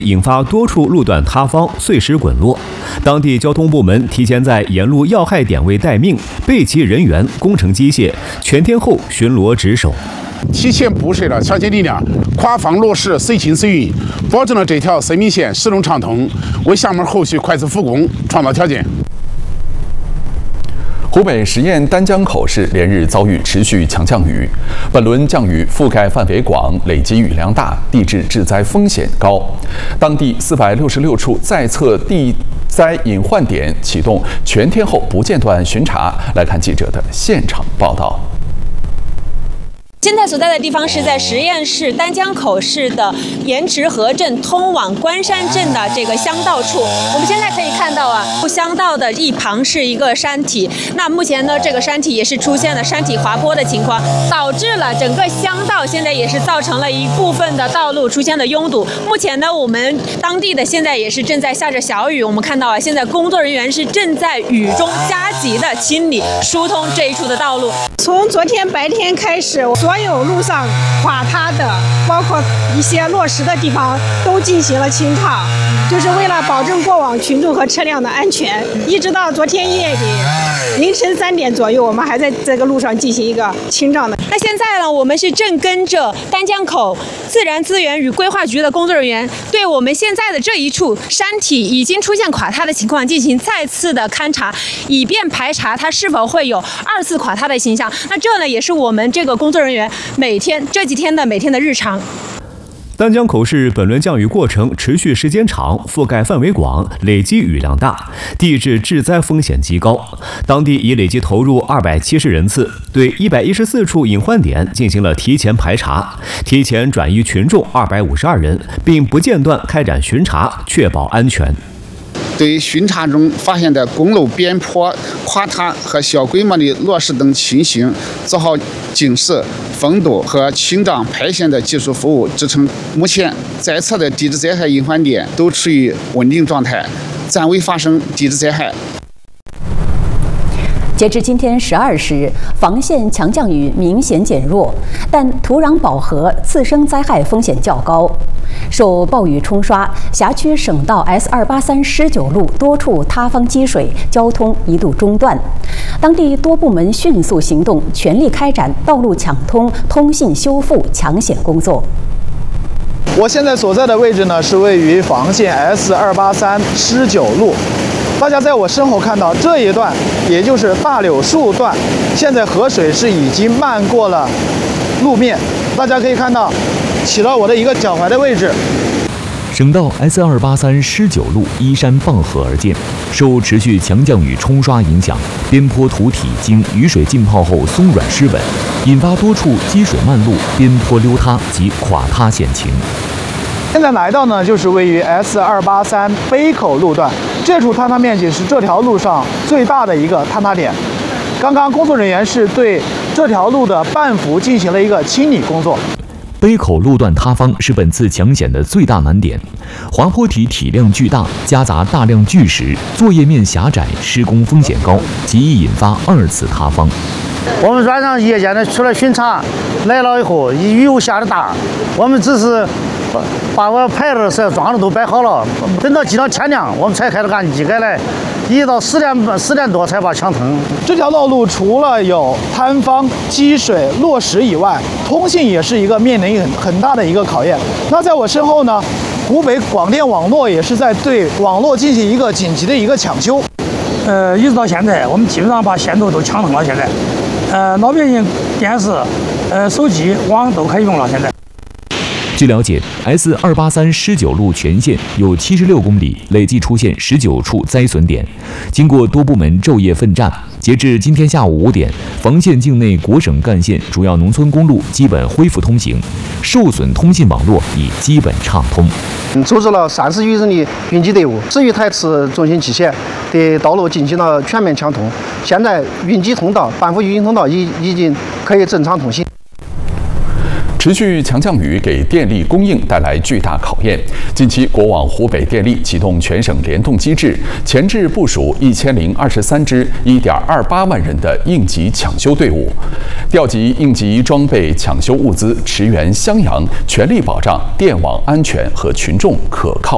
引发多处路段塌方、碎石滚落。当地交通部门提前在沿路要害点位待命，备齐人员、工程机械，全天候巡逻值守。 提前布设了抢险力量，跨方落实随清随运，保证了这条生命线始终畅通，为厦门后续快速复工创造条件。 湖北十堰丹江口市连日遭遇持续强降雨，本轮降雨覆盖范围广，累积雨量大，地质致灾风险高。当地466处在测地灾隐患点启动全天候不间断巡查。来看记者的现场报道。 现在所在的地方是在十堰市丹江口市的盐池河镇通往关山镇的这个乡道处。我们现在可以看到乡道的一旁是一个山体。那目前呢，这个山体也是出现了山体滑坡的情况，导致了整个乡道现在也是造成了一部分的道路出现了拥堵。目前呢，我们当地的现在也是正在下着小雨。我们看到现在工作人员是正在雨中加急的清理疏通这一处的道路。 从昨天白天开始，所有路上垮塌的，包括一些落石的地方，都进行了清场，就是为了保证过往群众和车辆的安全。一直到昨天夜里凌晨3点左右，我们还在这个路上进行一个清障的。 那现在呢，我们是正跟着丹江口自然资源与规划局的工作人员，对我们现在的这一处山体已经出现垮塌的情况进行再次的勘察，以便排查它是否会有2次垮塌的形象。那这呢，也是我们这个工作人员这几天的每天的日常。 丹江口市本轮降雨过程持续时间长，覆盖范围广，累积雨量大，地质致灾风险极高。当地已累计投入270人次，对114处隐患点进行了提前排查，提前转移群众252人，并不间断开展巡查，确保安全。 对巡查中发现的公路边坡、垮塌和小规模的落石等情形，做好警示、封堵和清障排险的技术服务支撑。目前在测的地质灾害隐患点都处于稳定状态，暂未发生地质灾害。 截至今天12时，房县强降雨明显减弱，但土壤饱和、次生灾害风险较高。受暴雨冲刷，辖区省道 S283-19路多处塌方积水，交通一度中断。当地多部门迅速行动，全力开展道路抢通、通信修复抢险工作。 我现在所在的位置呢，是位于房县 S283-19路。大家在我身后看到这一段，也就是大柳树段，现在河水是已经漫过了路面。大家可以看到，起到我的一个脚踝的位置。 省道 S283-19路依山傍河而建，受持续强降雨冲刷影响，边坡土体经雨水浸泡后松软湿稳，引发多处积水漫路、边坡溜塌及垮塌险情。 现在来到呢，就是位于 S283杯口路段，这处坍塌面积是这条路上最大的一个坍塌点。刚刚工作人员是对这条路的半幅进行了一个清理工作。 杯口路段塌方是本次抢险的最大难点，滑坡体体量巨大，夹杂大量巨石，作业面狭窄，施工风险高，极易引发2次塌方。 我们晚上夜间的出来巡查，来了以后雨又下得大，我们只是把我牌子装的都摆好了，等到今天天亮，我们才开始按机改来，一直到10点多才把抢通。 这条道路除了有坍方、积水、落石以外，通信也是一个面临很大的一个考验。那在我身后呢，湖北广电网络也是在对网络进行一个紧急的一个抢修。 一直到现在，我们基本上把线路都抢通了。现在，老百姓电视、手机、网都可以用了。现在。 据了解 ，S283-19路全线有76公里，累计出现19处灾损点。经过多部门昼夜奋战，截至今天下午5点，房县境内国省干线主要农村公路基本恢复通行，受损通信网络已基本畅通。 组织了30余人的应急队伍，10余台次重型机械对道路进行了全面抢通。现在运机通道、半幅运行通道已经可以正常通行。 持续强降雨给电力供应带来巨大考验。近期，国网湖北电力启动全省联动机制，前置部署1023支1.28万人的应急抢修队伍，调集应急装备、抢修物资，驰援襄阳，全力保障电网安全和群众可靠